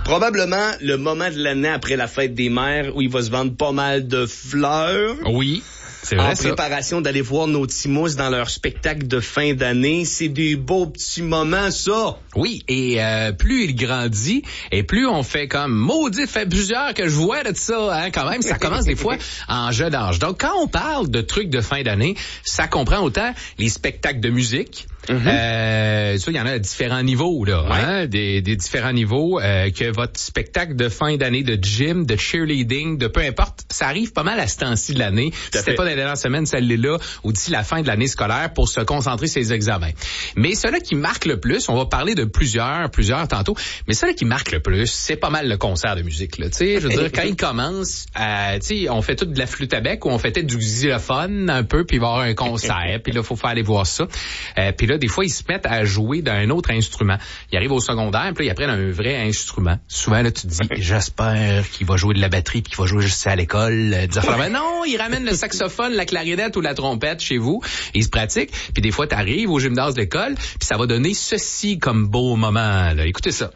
Probablement le moment de l'année après la fête des mères où il va se vendre pas mal de fleurs. Oui. C'est vrai, en préparation d'aller voir nos petits mousses dans leur spectacle de fin d'année. C'est des beaux petits moments, ça. Oui, et plus il grandit, et plus on fait comme maudit, fait plusieurs que je vois de ça, hein, quand même, ça commence des fois en jeune âge. Donc, quand on parle de trucs de fin d'année, ça comprend autant les spectacles de musique, ça, il y en a à différents niveaux, là, hein, des différents niveaux, que votre spectacle de fin d'année de gym, de cheerleading, de peu importe, ça arrive pas mal à ce temps-ci de l'année. C'était pas dans les dernières semaines, celle-là, ou d'ici la fin de l'année scolaire pour se concentrer sur les examens. Mais celui qui marque le plus, on va parler de plusieurs tantôt, mais celui qui marque le plus, c'est pas mal le concert de musique, là. Tu sais, je veux dire, quand il commence, tu sais, on fait tout de la flûte à bec ou on fait peut-être du xylophone un peu, puis il va y avoir un concert, puis là, faut faire aller voir ça. Puis là, des fois, ils se mettent à jouer d'un autre instrument. Ils arrivent au secondaire, puis là, ils apprennent un vrai instrument. Souvent, là, tu te dis, j'espère qu'il va jouer de la batterie, puis qu'il va jouer juste à l'école. Ben non, il ramène le saxophone, la clarinette ou la trompette chez vous. Ils se pratiquent. Puis des fois, tu arrives au gymnase de l'école, puis ça va donner ceci comme beau moment. Là. Écoutez ça.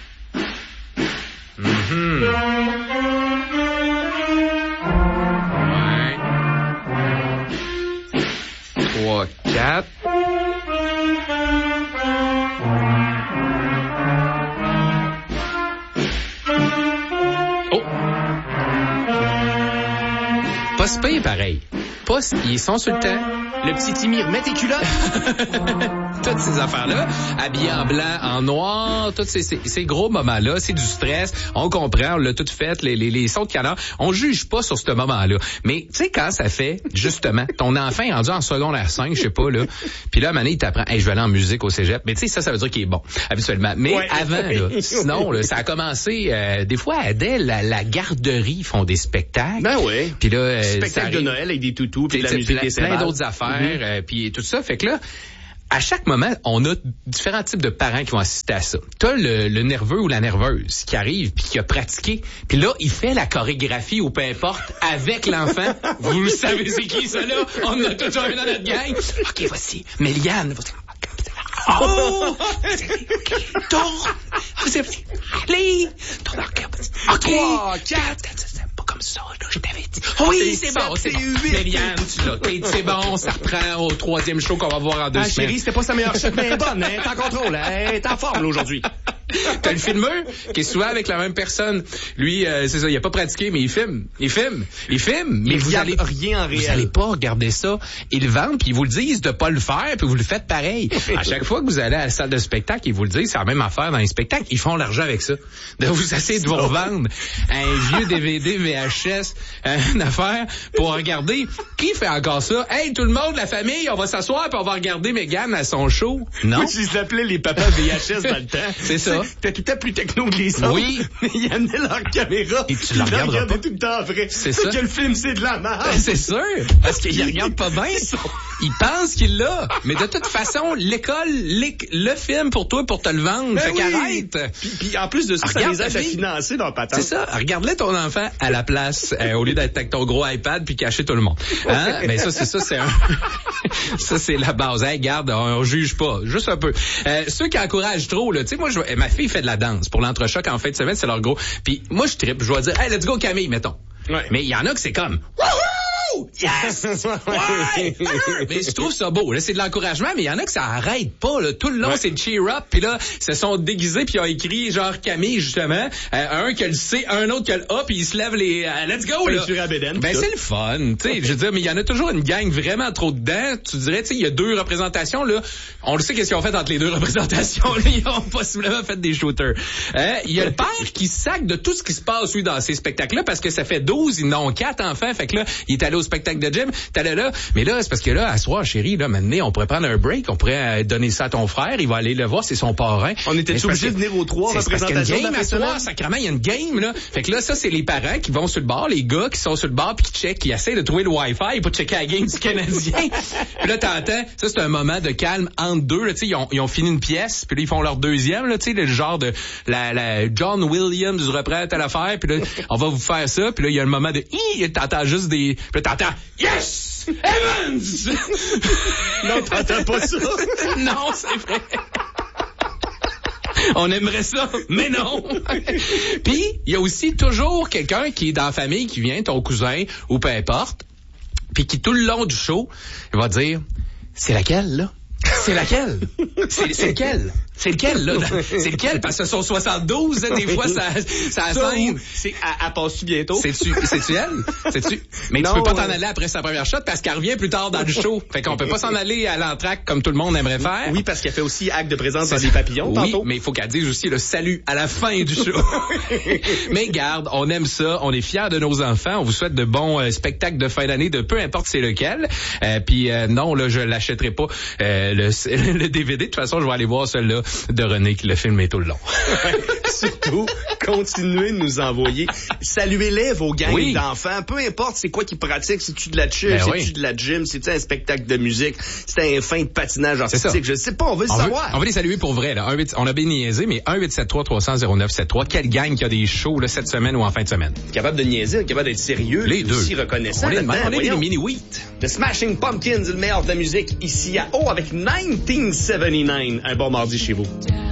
3, 4. Oh! Pas si pire, pareil. Pas, ils sont sur le temps. Le petit Timmy, remets tes culottes. Toutes ces affaires-là, habillés en blanc, en noir, tous ces gros moments-là, c'est du stress. On comprend, on l'a tout fait, les sons de canard. On juge pas sur ce moment-là. Mais tu sais, quand ça fait, justement, ton enfant est rendu en secondaire 5, je sais pas, là. Puis là, à un moment donné, il t'apprend, hey, je vais aller en musique au cégep. Mais tu sais, ça veut dire qu'il est bon, habituellement. Mais avant, là, sinon, là, ça a commencé, des fois, à Adèle, la garderie font des spectacles. Ben oui. Puis là, spectacle de Noël avec des toutous, puis de la musique des plein d'autres affaires, puis tout ça. Fait que là, à chaque moment, on a différents types de parents qui vont assister à ça. T'as le nerveux ou la nerveuse qui arrive puis qui a pratiqué. Puis là, il fait la chorégraphie ou peu importe avec l'enfant. Vous le savez c'est qui ça là? On a toujours un dans notre gang. OK, voici. Méliane. Oh! Allez! OK. 3, 4. Pas comme ça, là, je t'avais dit. Oui, c'est bon, c'est bon. Méliane, tu l'as. C'est bon, ça reprend au 3e show qu'on va voir en 2 semaines. Chérie, c'était pas sa meilleure chute, mais elle est bonne, hein? T'es en contrôle, hein? Elle est en forme, là, aujourd'hui. T'as le filmeur qui est souvent avec la même personne. Lui, c'est ça, il a pas pratiqué, mais il filme. Mais vous allez rien en réel. Vous allez pas regarder ça. Ils le vendent, puis ils vous le disent de pas le faire, puis vous le faites pareil. À chaque fois que vous allez à la salle de spectacle, ils vous le disent, c'est la même affaire dans les spectacles. Ils font l'argent avec ça. De vous essayer de vous revendre un vieux DVD, VHS, une affaire pour regarder. Qui fait encore ça? Hey, tout le monde, la famille, on va s'asseoir puis on va regarder Mégane à son show. Non. Oui, ils s'appelaient les papas VHS dans le temps. C'est ça. T'es tout à plus techno que les autres. Oui. Mais ils amenaient leur caméra. Et tu la regarderas pas. Tout le temps vrai. C'est ça. Que le film, c'est de la merde. C'est sûr. Parce qu'ils regardent pas bien. Ils pensent qu'il l'a. Mais de toute façon, l'école, le film pour toi, pour te le vendre. Ben fait oui. qu'arrête. Puis en plus de ça, ça les aide à financer leur patente. C'est ça. Regarde-le ton enfant à la place, au lieu d'être avec ton gros iPad puis cacher tout le monde. Hein? Mais ça, c'est ça, c'est la base. Hey, garde, on juge pas. Juste un peu. Ceux qui encouragent trop, là, tu sais, moi, ma fille fait de la danse pour l'entrechoc en fin de semaine, c'est leur gros. Puis moi, je trippe, je vais dire, hey, let's go Camille, mettons. Ouais. Mais il y en a que c'est comme, wouhou! Yes! Ouais! Mais je trouve ça beau. Là, c'est de l'encouragement, mais il y en a que ça arrête pas. Là. Tout le long, c'est cheer up. Puis là, se sont déguisés puis ils ont écrit genre Camille, justement. Un qui a le C, un autre qui a le A, puis ils se lèvent les let's go! Là. Ben, c'est le fun. Tu sais, je veux dire, mais il y en a toujours une gang vraiment trop dedans. Tu dirais, tu sais, il y a 2 représentations. Là. On le sait qu'est-ce qu'ils ont fait entre les 2 représentations. Là. Ils ont possiblement fait des shooters. Il y a le père qui sac de tout ce qui se passe, lui, dans ces spectacles-là, parce que ça fait 12, ils n'ont 4 enfants. Fait que là, il est allé au spectacle de gym, t'allais là. Mais là, c'est parce que là, à soir, chérie, là, maintenant, on pourrait prendre un break, on pourrait donner ça à ton frère, il va aller le voir, c'est son parrain. On était obligés de venir aux 3 représentations de la soir, sacrément, il y a une game, là. Fait que là, ça, c'est les parents qui vont sur le bar, les gars qui sont sur le bar pis qui checkent, qui essaient de trouver le Wi-Fi pour checker la game du Canadien. Puis là, t'entends, ça, c'est un moment de calme entre deux, là, tu sais, ils ont fini une pièce, puis là, ils font leur deuxième, là, tu sais, le genre de, la John Williams reprend telle affaire, puis là, on va vous faire ça, puis là, il y a un moment de, t'entends juste des, puis là, t'entends, yes! Evans! Non, t'entends pas ça. Non, c'est vrai. On aimerait ça, mais non. Puis, il y a aussi toujours quelqu'un qui est dans la famille, qui vient, ton cousin, ou peu importe, puis qui, tout le long du show, il va dire, c'est laquelle, là? C'est laquelle? C'est lequel? C'est lequel, là? C'est lequel? Parce que ce sont 72, là, des fois, ça scène. Elle passe-tu bientôt? C'est-tu elle? C'est-tu? Mais non, tu peux pas t'en aller après sa première shot parce qu'elle revient plus tard dans le show. Fait qu'on peut pas s'en aller à l'entracte comme tout le monde aimerait faire. Oui, parce qu'elle fait aussi acte de présence dans des papillons, tantôt. Oui, mais il faut qu'elle dise aussi le salut à la fin du show. Mais garde, on aime ça. On est fiers de nos enfants. On vous souhaite de bons spectacles de fin d'année, de peu importe c'est lequel. Puis non, là, je l'achèterai pas le DVD. De toute façon, je vais aller voir celui-là de René qui le film est tout le long. Surtout, continuez de nous envoyer. Saluez-les, vos gangs d'enfants. Peu importe c'est quoi qu'ils pratiquent. C'est-tu de la chill, c'est-tu de la gym, c'est-tu un spectacle de musique, c'est un fin de patinage artistique. Je sais pas, on veut le savoir. On veut les saluer pour vrai, là. On a bien niaisé, mais 1-873-300-0973. Quel gang qui a des shows là, cette semaine ou en fin de semaine? Capable de niaiser, capable d'être sérieux. Les deux. Aussi reconnaissant. On est des mini-wheat. The Smashing Pumpkins, le meilleur de la musique, ici à O avec 1979. Un bon mardi chez vous.